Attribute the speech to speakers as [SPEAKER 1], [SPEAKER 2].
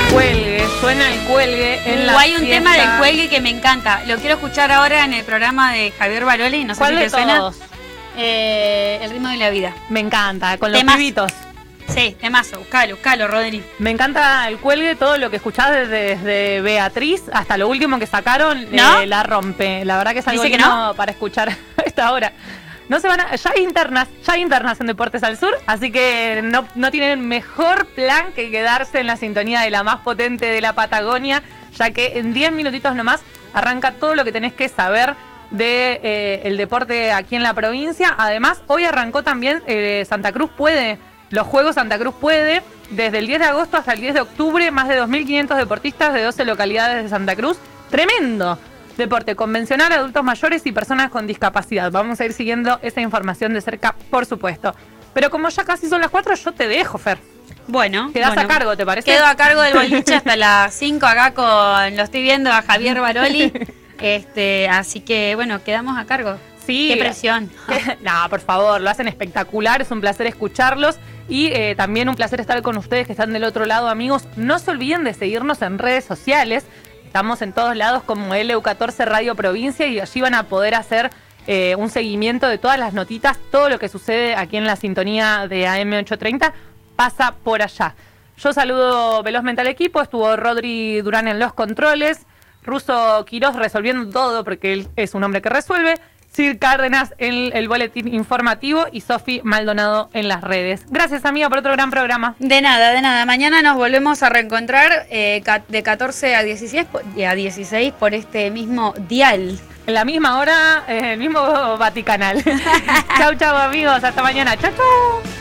[SPEAKER 1] cuelgue, suena el cuelgue en la
[SPEAKER 2] Hay un
[SPEAKER 1] fiesta.
[SPEAKER 2] tema del cuelgue que me encanta. Lo quiero escuchar ahora en el programa de Javier Baroli. No sé
[SPEAKER 1] ¿Cuál
[SPEAKER 2] si
[SPEAKER 1] de
[SPEAKER 2] te suena.
[SPEAKER 1] todos?
[SPEAKER 2] El ritmo de la vida.
[SPEAKER 1] Me encanta, con los
[SPEAKER 2] Temazo.
[SPEAKER 1] pibitos.
[SPEAKER 2] Sí, temazo. Buscalo, Rodri.
[SPEAKER 1] Me encanta el cuelgue, todo lo que escuchás desde Beatriz hasta lo último que sacaron,
[SPEAKER 2] ¿No?
[SPEAKER 1] la rompe. La verdad que es algo
[SPEAKER 2] ¿Dice que
[SPEAKER 1] lindo para escuchar a esta hora. No se van a, ya hay internas en Deportes al Sur, así que no tienen mejor plan que quedarse en la sintonía de la más potente de la Patagonia, ya que en 10 minutitos nomás arranca todo lo que tenés que saber de el deporte aquí en la provincia. Además, hoy arrancó también Santa Cruz Puede, los Juegos Santa Cruz Puede, desde el 10 de agosto hasta el 10 de octubre, más de 2.500 deportistas de 12 localidades de Santa Cruz. Tremendo deporte convencional, adultos mayores y personas con discapacidad. Vamos a ir siguiendo esa información de cerca, por supuesto. Pero como ya casi son las 4, yo te dejo, Fer.
[SPEAKER 2] Bueno.
[SPEAKER 1] Quedás a cargo, ¿te parece?
[SPEAKER 2] Quedo a cargo del boliche hasta las 5 acá lo estoy viendo a Javier Baroli. Así que, bueno, quedamos a cargo.
[SPEAKER 1] Sí.
[SPEAKER 2] Qué presión.
[SPEAKER 1] No, por favor, lo hacen espectacular, es un placer escucharlos y también un placer estar con ustedes que están del otro lado, amigos. No se olviden de seguirnos en redes sociales, estamos en todos lados como LU14 Radio Provincia y allí van a poder hacer un seguimiento de todas las notitas, todo lo que sucede aquí en la sintonía de AM830 pasa por allá. Yo saludo velozmente al equipo, estuvo Rodri Durán en los controles, Russo Quiroz resolviendo todo porque él es un hombre que resuelve, Sir Cárdenas en el boletín informativo y Sofi Maldonado en las redes. Gracias, amiga, por otro gran programa.
[SPEAKER 2] De nada. Mañana nos volvemos a reencontrar de 14 a 16 por este mismo dial.
[SPEAKER 1] En la misma hora, el mismo Vaticanal. Chau, amigos. Hasta mañana. Chau.